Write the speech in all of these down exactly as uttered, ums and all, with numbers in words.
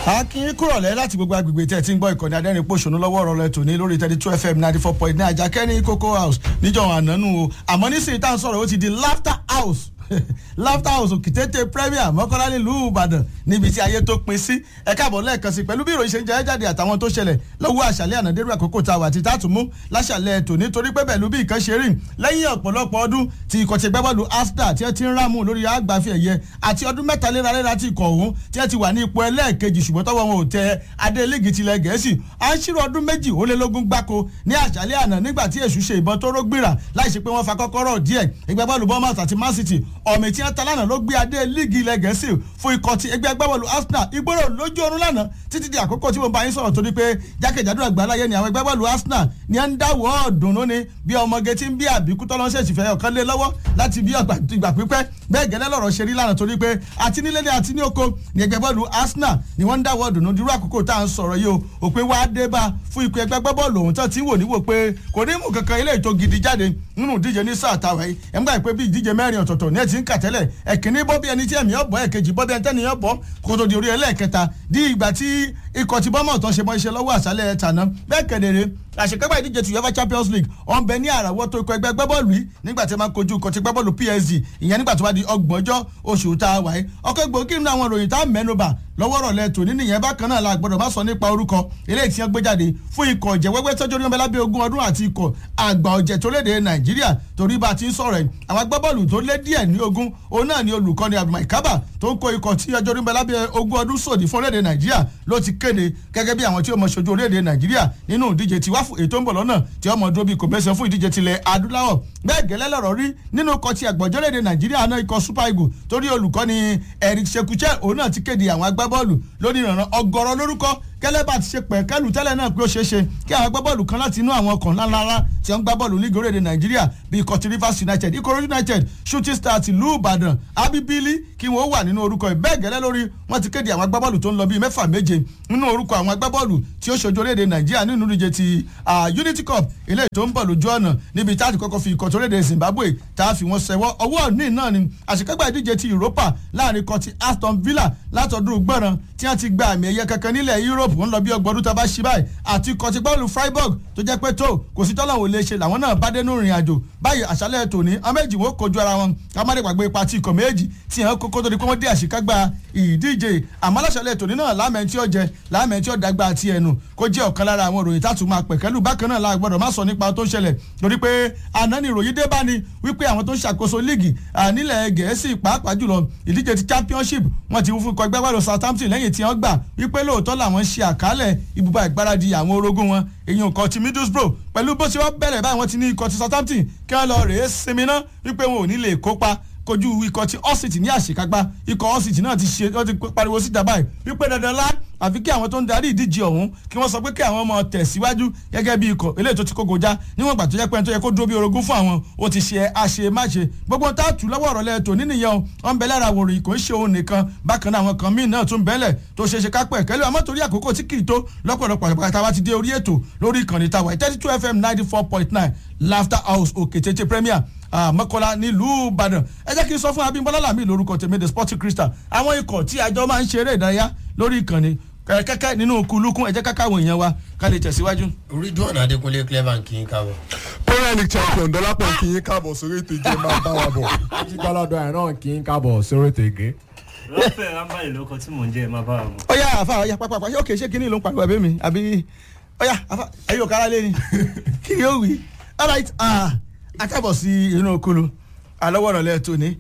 akin kúrọ̀lẹ́ láti gbogbo agbègbè tẹ̀ tí ń gbọ́ ìkànnì adẹ́rìn pòṣónú lọ́wọ́ ọ̀rọ̀ rẹ̀ tòní lórí thirty two fm ninety four point nine àjàkẹ́ ní Cocoa House níjọ́ ànánú o àmọ́ nísìnyí tá à ń sọ̀rọ̀ ó ti di Laughter House Laughter House Òkìtètè Premier Mọ́kọ́lá nílùú Ìbàdàn níbi tí ayé tó pin sí ẹ káàbọ̀ lẹ́ẹ̀kan sí pẹ̀lú bí ìròyìn ṣe ń jẹ́ jáde àtàwọn tó ṣẹlẹ̀ lọ́wọ́ àṣàlẹ̀ ànàdérú àkókò tá a wà tí tá a tún mú láṣàlẹ̀ tò nítorí pé pẹ̀lú bí nǹkan ṣe rìn lẹ́yìn ọ̀pọ̀lọpọ̀ ọdún tí ikọ̀ ti gbẹ́bọ́ọ̀lù Arsenal tí ẹ ti ń rámù lórí àgbàfẹ́ ẹ̀yẹ àti ọdún mẹ́ta léraléra tí ikọ̀ ọ̀hún tí ẹ ti wà ní ipò ẹlẹ́ẹ̀kejì ṣùgbọ́n tọ́wọ́ wọn ò tẹ adé líìgì tilẹ̀ Gẹ̀ẹ́sì à ń ṣírò ọdún méjì ó lé lógún gbáko ní àṣàlẹ̀ àná nígbà tí èṣù ṣe ìbọn tó rógbìrà láì ṣe pé wọ́n fa kọ́kọ́rọ́ díẹ̀ ìgbẹ́bọ́ọ̀lù Bournemouth àti Man City ọ̀mì tí wọ́n ta lánàá ló gbé adé líìgì ilẹ̀ Gẹ̀ẹ́sì fún ikọ̀ ti ẹgbẹ́ agbábọ́ọ̀lù Arsenal ìgboro lójú oorun lánàá títí di àkókò tí mo bá yín sọ̀rọ̀ torí pé jákèjádò àgbáláyé ni àwọn ẹgbẹ́ bọ́ọ̀lù Arsenal ni à ń dáwọ́ ọ̀dùnnú ni bí ọmọge tí ń bí àbíkú tọ́lọ́ṣẹ́ ìṣìfẹ́ ọ̀kan lé lọ́wọ́ láti bí ìgbà pípẹ́ bẹ́ẹ̀ gẹ́lẹ́ lọ́rọ̀ ṣe rí lánàá torí pé àti nílé ni àti ní oko ni ẹgbẹ́ bọ́ọ̀lù Arsenal ni wọ́n ń dáwọ́ ọ̀dùnnú dirú àkókò tá à ń sọ̀rọ̀ yìí o òpin wá dé bá fún ikọ̀ ẹgbẹ́ bọ́ọ̀lù òun tán tí wò níwò pé kò ní mú kankan ilé ètò gidi jáde nínú ìdíje ní sáà táwa yìí ẹ̀ ń gbà pé bí ìdíje mẹ́rin ọ̀tọ̀ọ̀tọ̀ ní ẹ̀ ti ń kà tẹ́lẹ̀ ẹ̀kíní bọ́ bí ẹni tí ẹ̀mí ọ̀bọ̀ ẹ̀kejì bọ́ bí ẹni tẹ́ni ọ̀bọ̀ kó tó di orí ẹlẹ́ẹ̀kẹta di ìgbà tí ikọ̀ ti bọ́mọ̀ tán ṣe mọ́ iṣẹ́ lọ́wọ́ àṣálẹ̀ tàná bẹ́ẹ̀ kedere àṣekágbá ìdíje ti UEFA Champions League ọ̀n bẹ ní àràwọ́tó ikọ̀ ẹgbẹ́ gbẹ́bọ́ọ̀lù yìí nígbà tí a máa kojú ikọ̀ ti gbẹ́bọ́ọ̀lù P S G ìyẹn nígbà tó bá di ọgbọ̀njọ́ oṣù tá a wà yìí ọkọ̀ gbòógì nínú àwọn ìròyìn tá a mẹ́nubà lọ́wọ́ rọ̀lẹ́ tòní nìyẹn bákan náà la gbọ́dọ̀ má sọ nípa orúkọ eléyìí tí wọ́n gbé jáde fún ikọ̀ ìjẹ́wẹ́wẹ́ tọ́jú orí ọmọ lábẹ́ ogún ọdún àti ikọ̀ àgbà ọ̀jẹ̀ tó léde Nàìjíríà torí bá a ti ń sọ̀rọ̀ ẹ̀ àwọn agbábọ́ọ̀lù tó lé díẹ̀ ní ogún òun náà ni olùkọ́ni Abdulmai Kaba tó ń kó ikọ̀ tí ọjọ́ orí ọmọ lábẹ́ ogún ọdún sòdì fún orílẹ̀-èdè Nàìjíríà ló ti kéde gẹ́gẹ́ bí àwọn tí ó mọ ṣojú orílẹ̀-èdè Nàìjíríà nínú ìdíje tí wáfù ètò ń bọ̀ lọ́nà tí ọmọ dúró bíi kò mẹ́sàn fún ìdíje tilẹ̀ adúláwọ̀ bẹ́ẹ̀ gẹ́lẹ́ lọ́rọ̀ rí nínú ikọ̀ tí àgbọ̀jọ́lẹ̀dẹ̀ Nàìjíríà náà ikọ̀ Super Eagles torí olùkọ́ni Eric Sekuche òun náà ti kéde àwọn agbábọ́ọ̀lù lórí ìrànràn ọgọ́rọ̀ lórúkọ gẹ́lẹ́ bá ti ṣe pẹ̀kẹ́lù tẹ́lẹ̀ náà pé ó ṣeé ṣe kí àwọn agbábọ́ọ̀lù kan láti inú àwọn ọkàn ńláńlá tí wọ́n ń gbá bọ́ọ̀lù líìgì orílẹ̀-èdè Nàìjíríà bíi ikọ̀ ti Rivers United Ikorodu United Shooting Stars ìlú Ìbàdàn Abibili kí wọ́n wà nínú orúkọ ìbẹ́ẹ̀ gẹ́lẹ́ lórí wọ́n ti kéde àwọn agbábọ́ọ̀lù tó ń lọ bíi mẹ́fà méje nínú orúkọ àwọn agbábọ́ọ̀lù tí ó ṣojú orílẹ̀-èdè Nàìjíríà nínú ìdíje ti Unity Cup eléyìí tó ń bọ̀ lójú ọ̀nà níbi tá a ti kọ́kọ́ fi ikọ̀ tó orílẹ̀-èdè Zimbabwe tá a fi wọ́n ṣẹwọ́ ọwọ́ ní náà ni àṣekágbá ìdíje ti Europa láàrin ikọ̀ ti Aston Villa látọdún gbọ́ràn tí wọ́n ti gba àmì ẹ̀yẹ kankan nílẹ̀ Europe ń lọ bí ọgbọ̀n tá a bá ṣí báyìí àti ikọ̀ ti bọ́ọ̀lù Freiburg tó jẹ́ pé tó kò sí tọ́lọ̀ ò lè ṣe làwọn náà bá dénú ìrìn àjò báyìí àṣálẹ̀ tòní àwọn méjì wọn kojú ara wọn ká má lè gbàgbé ipa tí ikọ̀ méjì tí hàn kókó tó di pé wọ́n dé àṣekágbá ìdíje àmọ́ láṣálẹ̀ tòní náà láàmẹ́ tí ó jẹ láàmẹ́ tí ó dàgbà àti ẹnu kó jẹ́ ọ̀kan lára àwọn ìròyìn tá a tún máa pẹ̀kẹ́lù bákan náà la gbọ́dọ̀ má sọ nípa tó ń ṣẹlẹ̀ torí pé àná ni ìròyìn dé bá ni wípé àwọn tó ń ṣàkóso líìgì nílẹ̀ Gẹ̀ẹ́sì pàápàá jùlọ ìdíje ti Championship wọ́n ti fún ikọ̀ ẹgbẹ́ wàlú Southampton lẹ́yìn tí wọ́n gbà wípé lóòótọ́ làwọn ṣe àkálẹ̀ ibùba ìgbáradì àwọn orogún wọn èyí nǹkan ti Middlesbrough pẹ̀lú bó ṣe wọ́n bẹ̀rẹ̀ báyìí wọ́n ti ní ikọ̀ ti Southampton kí wọ́n lọ rèé sinmi ná wípé wọn ò ní lè kópa kojú ikọ̀ ti Hull City ní àṣekágbá ikọ̀ Hull City náà ti ṣe wọ́n ti pariwo síta báyìí wípé dandan lá àfi kí àwọn tó ń darí ìdíje ọ̀hún kí wọ́n sọ pé kí àwọn ọmọ tẹ̀síwájú gẹ́gẹ́ bí ikọ̀ eléyìí tó ti kó gojá níwọ̀n ìgbà tó yẹ pé ẹni tó yẹ kó dúró bí orogún fún àwọn ó ti ṣe àṣemáṣe gbogbo tá a tù lọ́wọ́ ọ̀rọ̀ lẹ́ẹ̀tọ́ nínìyẹn o wọ́n ń bẹ lára àwòrán kò ń ṣe òun nìkan bákan náà àwọn kan míì náà tún bẹ́lẹ̀ tó ṣe ṣe kápẹ́ kẹ́lẹ́ àmọ́ torí àkókò tí kì í tó lọ́pọ̀lọpọ̀ àgbàtà wa ti dé orí ètò lórí ìkànnì tàwa thirty two F M ninety four point nine Laughter House Òkìtètè Premier Mọ́kọ́lá nílùú Ìbàdàn ẹ jẹ́ kí n sọ fún Abímbọ́lá Làmí lórúkọ tèmi The Sporting Crystal àwọn ikọ̀ tí àjọ máa ń ṣeré ìdárayá lórí ìkànnì kẹ́kẹ́ nínú kulukun ẹ jẹ́ ká káwọn èèyàn wa ká lè tẹ̀síwájú. Ridwan Adékúnlé Clever kì í kábọ̀. Premier League champion Dọ́lápọ̀ kì í kábọ̀ sórí ètò ìje máa bá wa bọ̀. Jígbáládọ́ ẹ̀ náà kì í kábọ̀ sórí ètò ìgé. lọ́fẹ̀ẹ́ rámbàlì lóko tí mò ń jẹ́ máa bá wa bọ̀. ó yá àfa ọ̀yà pápá ó kè é ṣé kíní ló ń pariwo ẹ̀bẹ̀ mi àbí ó yá àfa ẹ̀yọ́ kára lé ni kí ni ó wí. all right akábọ̀ sí inú kulu alọ́wọ́rọ̀ lẹ́ẹ̀tọ́ ni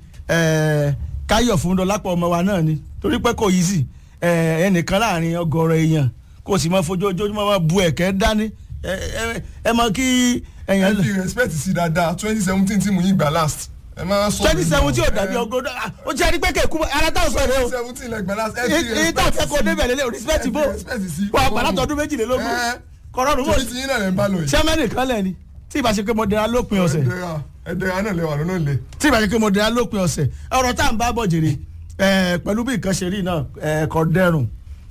káyọ̀ fún Dọ́lápọ̀ ọmọ wa náà ni torí pé kò yí sí ẹnìkan láàrin ọgọ́rọ̀ èèyàn kò sì máa fojoojúmọ́ máa bu ẹ̀kẹ́ dání ẹ mọ kí ẹ fi respect sí dáadáa twenty seventeen tí mo yín gbà last ẹ máa sọ twenty seventeen ò dàbí ọgọ́dọ̀ ó jẹ́ ẹni pé kẹ̀kú ara táwọn sọ rẹ o twenty seventeen lẹ gbà last ẹ èyí fi tá a fẹ́ kó débẹ̀ lélẹ̀ respect bò wà á gbàlá tọdún méjìlélógún kọ́rọ́ọ̀nù mọ̀ torí ti yín náà lẹ́ ń bá lọ yìí. sẹ́mẹ́nì kan lẹ̀ ni tí ìbá ṣe pé mo dẹ̀ra lópin ọ̀sẹ̀ ẹ̀dẹ̀ra náà lè wà lọ́nà lè. tí ìbá ṣe pé mo dẹ̀ra lópin ọ̀sẹ̀ ọ̀rọ̀ tá à ń bá bọ̀ jèrè pẹ̀lú bí nǹkan ṣe rí náà kò dẹrùn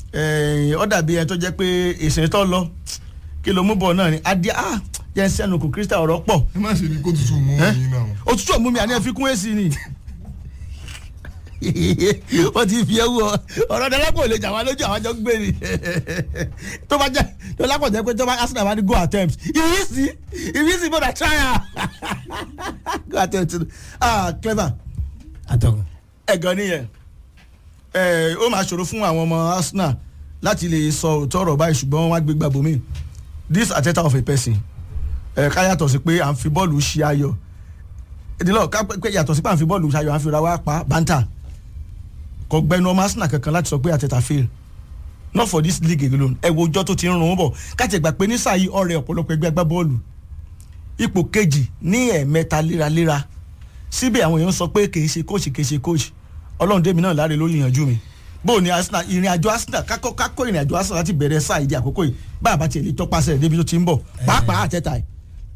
ó dàbí ẹ tó jẹ́ pé ìsìn tó lọ kí ló mú bọ̀ náà ni adé ah jẹ́ sẹ́nu kù Crystal ọ̀rọ̀ pọ̀. ẹ má ṣe ní kó tutù mú yín náà. òtútù mú mi àní ẹ fi kún èsì ni wọ́n ti fi ewu ọ̀rọ̀ dọ́lápọ̀ ò lè jà wá lójú àwọn àjọ gbé ni tó bá jẹ́ dọ́lápọ̀ jẹ́ pé tó bá Arsenal bá ní go attempt ìrísí ìrísí bọ́dà trial go attempt ah clever atọ́kùn. ẹ̀gàn nìyẹn ẹ̀ ó máa ṣòro fún àwọn ọmọ Arsenal láti lè sọ òótọ́ ọ̀rọ̀ báyìí ṣùgbọ́n wọ́n wá gbé gbàgbọ́ mi this Arteta of a person ẹ̀ ká yàtọ̀ sí pé à ń fi bọ́ọ̀lù ṣe ayọ̀ ìdílọ́ ká pé yàtọ̀ sí pé à ń fi bọ́ọ̀lù ṣe ayọ̀ à ń fi ra wá pa bántà kò gbẹnu ọmọ Arsenal kankan láti sọ pé Arteta fail not for this league alone ẹ wo ọjọ́ tó ti ń rún bọ̀ káàtì ẹ̀gbà pé ní sáà yìí ọ̀rẹ́ ọ̀pọ̀lọpọ̀ ẹgbẹ́ agbábọ́ọ̀lù ipò kejì ní ẹ̀ẹ̀mẹ́ta léraléra síbẹ̀ àwọn èèyàn sọ pé kì í ṣe coach kì í ṣe coach ọlọ́run dèmi náà láre ló yànjú mi bóò ní Arsenal ìrìn àjò Arsenal kákó kákó ìrìn àjò Arsenal láti bẹ̀rẹ̀ sáà ìdí àkókò yìí bá a bá tiẹ̀ lè tọpasẹ̀ rẹ̀ débi tó ti ń bọ̀ pàápàá Arteta yìí.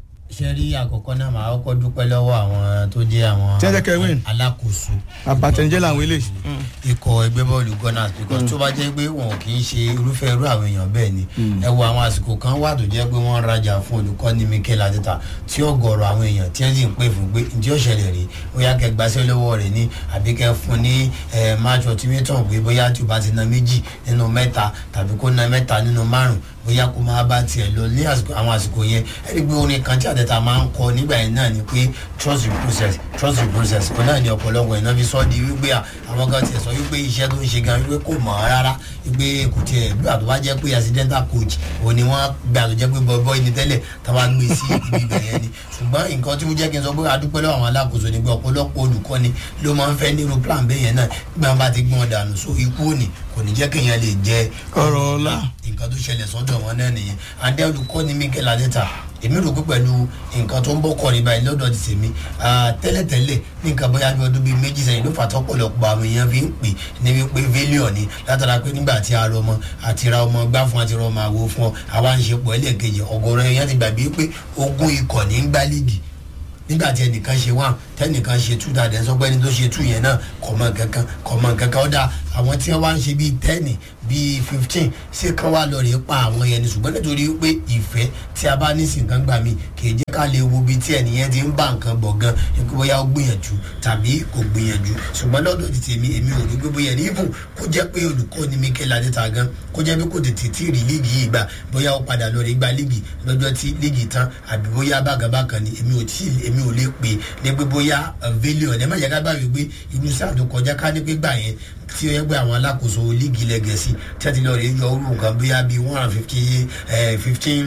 ṣe rí àkọ́kọ́ náà màá kọ́kọ́ dúpẹ́ lọ́wọ́ àwọn tó jẹ́ àwọn alákòóso àbàtẹ̀njẹ́ làwọn eléyìí. ikọ̀ ẹgbẹ́ bọ́ọ̀lù Gunners because tó bá jẹ́ pé wọn kì í ṣe irúfẹ́ irú àwọn èèyàn bẹ́ẹ̀ ni ẹ wo àwọn àsìkò kan wà tó jẹ́ pé wọ́n rajà fún olùkọ́ni Mikel Arteta tí ọ̀gọ̀rọ̀ àwọn èèyàn tí wọ́n sì ń pè fún pé ǹjẹ́ ó ṣẹlẹ̀ rí bóyá kẹ́ gbàṣẹ́ lọ́wọ́ rẹ̀ ní àbí kẹ́ fún ní match ultimatum pé bóyá tí o bá ti na méjì nínú mẹ́ta tàbí kó na mẹ́ta nínú márùn bóyá kó máa bá tiẹ̀ lọ ní àwọn àsìkò yẹn ẹ rí pé orin kan tí Arteta máa ń kọ nígbà yẹn náà ni pé trust the process trust the process kò náà ní ọ̀pọ̀lọpọ̀ iná fi sọ di wípé àwọn kan tiẹ̀ sọ wípé iṣẹ́ tó ń ṣe gan wípé kò mọ̀ ọ́ rárá wípé kò tiẹ̀ gbà tó bá jẹ́ pé accidental coach òun ni wọ́n gbà tó jẹ́ pé bọ́ọ̀bọ́ ẹni tẹ́lẹ̀ tá a bá gbé sí ibi ibẹ̀ yẹn ni ṣùgbọ́n nǹkan tí mo jẹ́ kí n sọ pé adúpẹ́ lọ́wọ́ àwọn alákòóso ni pé ọ̀pọ̀lọpọ̀ olùkọ́ni ló máa ń fẹ́ nírú plan bẹ́ẹ̀ yẹn náà bí wọ́n bá ti gbọ́n dànù so ikú òní kò ní jẹ́ kéèyàn lè jẹ ọ̀rọ̀ ọ̀la nǹkan tó ṣẹlẹ̀ sọ́dọ̀ wọn náà nìyẹn àdé olùkọ́ni Mikel Arteta èmi rò pé pẹ̀lú nǹkan tó ń bọ́ kọ́ ní báyìí lọ́dọ̀ ti tèmi tẹ́lẹ̀tẹ́lẹ̀ ní nǹkan bóyá bí ọdún bíi méjì sẹ́yìn ló fà tọ́pọ̀lọpọ̀ àwọn èèyàn fi ń pè ní wípé value ni látara pé nígbà tí a rọ ọmọ àti ra ọmọ gbá fún àti rọ ọmọ àwo fún ọ àwa ń ṣe pọ̀ ẹlẹ́ẹ̀kejì ọ̀gọ̀rọ̀ èèyàn ti gbàgbé pé ogún ikọ̀ ní ń gbá líìgì nígbà tí ẹnìkan ṣe one tẹnìkan ṣe two dàdẹ sọ pé ẹni tó ṣe two yẹn náà kọ̀mọ̀ kankan kọ̀mọ̀ kankan ó dà àwọn tí wọ́n wá ń ṣe bíi ten bíi fifteen ṣé kán wá lọ rèé pa àwọn yẹn ni ṣùgbọ́n nítorí pé ìfẹ́ tí a bá ní sí nǹkan gbà mí kì í jẹ́ ká lè wo bíi tí ẹnìyẹn ti ń bá nǹkan bọ̀ gan ikú bóyá ó gbìyànjú tàbí kò gbìyànjú ṣùgbọ́n lọ́dọ̀ ti tèmi èmi ò ní gbé bóyá ní ibùn kó jẹ́ pé olùkọ́ ni Mikel Arteta gan kó jẹ́ pé kò tètè tí ì rí líìgì yìí gbà bóyá ó padà lọ rèé gba líìgì lọ́jọ́ tí líìgì tán àbí bóyá bágabákan ni èmi ò tí èmi ò lè pè ní pé bóyá value ẹ̀ má yẹ ká bá wí pé inú sáà tó kọjá ká ní pé gbà yẹn tí ó yẹ pé àwọn alákòóso líìgì lẹ́gẹ̀ẹ́sì tí a ti lọ rè yọ orú nǹkan bóyá bíi one hundred fifty fifteen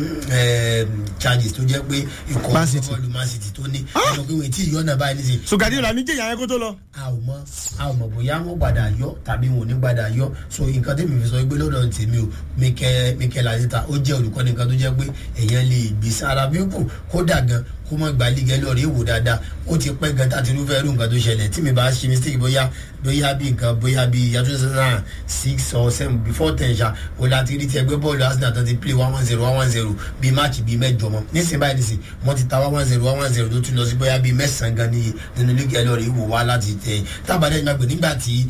charges tó jẹ́ pé ikọ̀ bọ́ọ̀lù Man City tó ní ẹnu pé wọ́n ti yọ náà báyìí nísìnyí. sùgàdì ìlànà ìjẹyà yẹn kó tó lọ. a ò mọ a ò mọ bóyá wọn padà yọ tàbí wọn ò ní padà yọ so nǹkan tèmi fi sọ pé lọ́dọ̀ tèmi o Mikel Arteta ó jẹ́ olùkọ́ni nǹkan tó jẹ́ pé èèyàn lè gbé sára bí kò kódà gan kó mọ gba lígẹ lọ rèé wò dáadáa ó ti pẹ́ gan tàti irúfẹ́ irú nǹkan tó ṣẹlẹ̀ tí mi bá ṣe mistake bóyá bóyá bí nǹkan bóyá bí yàtọ̀ sẹ́sàn six or seven before ten ṣá o láti rí ti ẹgbẹ́ bọ́ọ̀lù Arsenal tó ti play one one zero one one zero bíi máàcì bíi mẹ́jọ mọ́ nísìnyí báyìí nísìnyí wọ́n ti ta one one zero one one zero tó tún lọ sí bóyá bíi mẹ́sàn-án gan níye nínú lígẹ lọ rèé wò wá láti tẹ̀ tábàdé ìgbà pé nígbà tí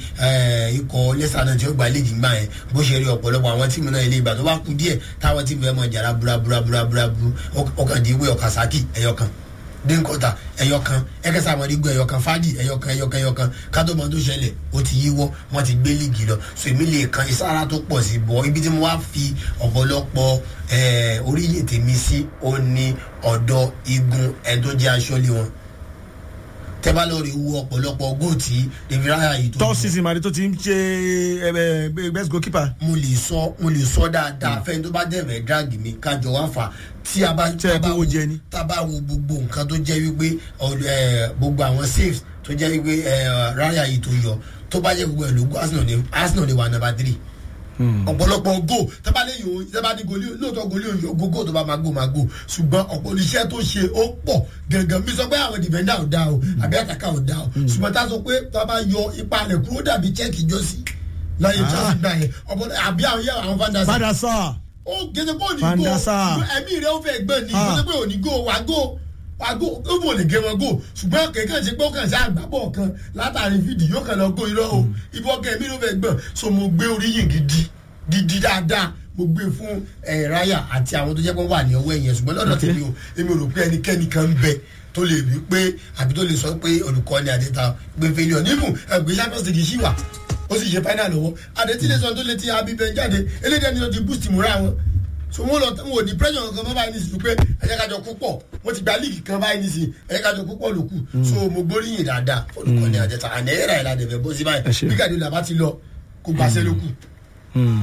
ikọ̀ lẹ́sà náà tí ó gba líìgì gbà yẹn bó ṣe rí ọ̀pọ̀lọpọ̀ àwọn tíìmù náà ilé ìgbà tó bá kú díẹ̀ táwọn tíìmù ẹ̀ mọ̀ jàrá buraburaburabura ọkàn dé ìwé ọ̀kasaki ẹ̀yọkan dínkọta ẹyọkan ẹkẹsà àmọdígbò ẹyọkan fàdí ẹyọkan ẹyọkan ẹyọkan kátó mọ tó ṣẹlẹ̀ ó ti yíwọ́ wọ́n ti gbé líìgì lọ so èmi lè kan ìsára tó pọ̀ sí bọ ibi tí mo wá fi ọ̀pọ̀lọpọ̀ orílẹ̀ tèmi sí ó ní ọ̀dọ̀ igun ẹni tó jẹ́ aṣọ́lé wọn tẹ́bá lọ rí wu ọ̀pọ̀lọpọ̀ góòtì David Raya yìí tó. tọ́ sísìn màdé tó ti ń ṣe best goalkeeper. mo lè sọ mo lè sọ dáadáa fẹ́ni tó bá dẹ̀rẹ̀ drag mi kájọ wá fà tí a bá tẹ́ ẹ bó jẹ ni. tá a bá wo gbogbo nǹkan tó jẹ́ wípé gbogbo àwọn saves tó jẹ́ wípé Raya yìí tó yọ tó bá jẹ́ gbogbo ẹ̀ lógún Arsenal lè wà number three ọ̀pọ̀lọpọ̀ go tábà lè yòó tábà ní gòlí lóòótọ́ gòlí òyìnbó gógó tó bá máa go máa go ṣùgbọ́n ọ̀pọ̀ iṣẹ́ tó ṣe ó pọ̀ gàngàn mi sọ pé àwọn dìbẹ́ndà ò dá o àbí àtàkà ò dá o ṣùgbọ́n tá a sọ pé tábà yọ ipa rẹ̀ kúrò dàbí chẹ́ẹ̀kì jọ́sí láyé chelsea gbà yẹn ọ̀pọ̀ àbí àwọn yẹ àwọn fandasa. fandasa. ó gẹ́gẹ́ bó ní go ẹ̀mí rẹ̀ ó fẹ́ gbẹ́ ni ó pé ò ní go wá go ago ó bò lè gé wọn go ṣùgbọ́n kẹ̀kẹ́ ṣe pé ó kàn ṣe àgbàbọ̀ kan látàrí fídíò yóò kàn lọ go irọ́ o ibi ọkẹ́ mi ló fẹ́ gbọ̀n so mo gbé oríyìn gidi gidi dáadáa mo gbé fún Raya àti àwọn tó jẹ́ pé wà ní ọwọ́ ẹ̀yẹn ṣùgbọ́n lọ́dọ̀ tèmi o èmi ò rò pé ẹnikẹ́ni kan ń bẹ tó lè wí pé àbí tó lè sọ pé olùkọ́ni Adéta gbé failure níbù ẹgbẹ́ Champions League ṣì wà ó sì ṣe final lọ́wọ́ Adétí lè sọ tó lè ti abibẹ̀ jáde eléyìí ni ó ti boost ìmúra wọn so wọn lọ wọn ò ní pressure kankan mọ́ báyìí nísìsiyìí pé ẹ̀yẹ́kájọ púpọ̀ wọ́n ti gba league kan báyìí nísìsiyìí ẹ̀yẹ́kájọ púpọ̀ ló kù so mo gbóríyìn dáadáa olùkọ́ni Adéta àná ẹ̀rà ìlànà ìfẹ́ bó sí báyìí bí Guardiola bá ti lọ kó gbàṣẹ́ ló kù.